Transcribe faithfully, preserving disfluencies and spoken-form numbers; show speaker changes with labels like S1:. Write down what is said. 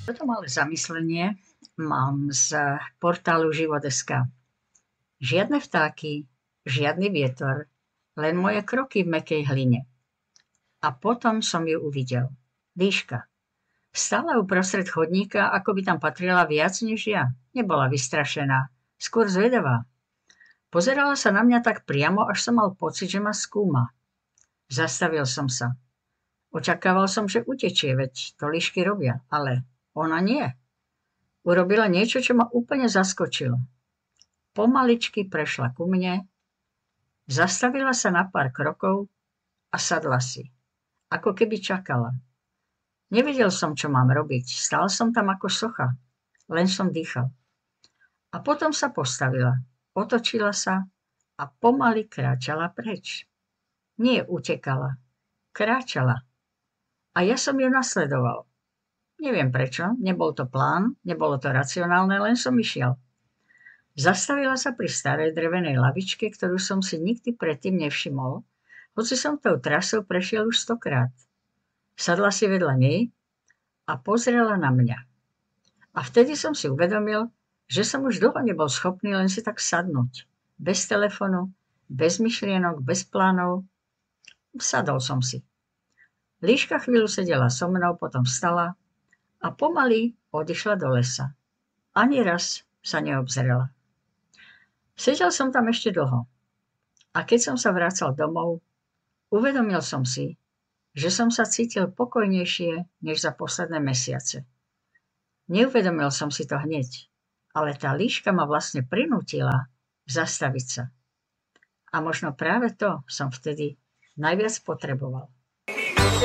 S1: Toto malé zamyslenie mám z portálu život bodka es ká. Žiadne vtáky, žiadny vietor, len moje kroky v mäkkej hline. A potom som ju uvidel. Líška. Stála uprostred chodníka, ako by tam patrila viac než ja. Nebola vystrašená, skôr zvedavá. Pozerala sa na mňa tak priamo, až som mal pocit, že ma skúma. Zastavil som sa. Očakával som, že utečie, veď to líšky robia, ale ona nie. Urobila niečo, čo ma úplne zaskočilo. Pomaličky prešla ku mne, zastavila sa na pár krokov a sadla si. Ako keby čakala. Nevedel som, čo mám robiť. Stál som tam ako socha. Len som dýchal. A potom sa postavila. Otočila sa a pomaly kráčala preč. Nie utekala. Kráčala. A ja som ju nasledoval. Neviem prečo, nebol to plán, nebolo to racionálne, len som išiel. Zastavila sa pri starej drevenej lavičke, ktorú som si nikdy predtým nevšimol, hoci som tou trasou prešiel už stokrát. Sadla si vedľa nej a pozrela na mňa. A vtedy som si uvedomil, že som už dlho nebol schopný len si tak sadnúť. Bez telefonu, bez myšlienok, bez plánov. Sadol som si. Líška chvíľu sedela so mnou, potom vstala a pomaly odišla do lesa. Ani raz sa neobzrela. Sedel som tam ešte dlho. A keď som sa vracal domov, uvedomil som si, že som sa cítil pokojnejšie než za posledné mesiace. Neuvedomil som si to hneď, ale tá líška ma vlastne prinútila zastaviť sa. A možno práve to som vtedy najviac potreboval.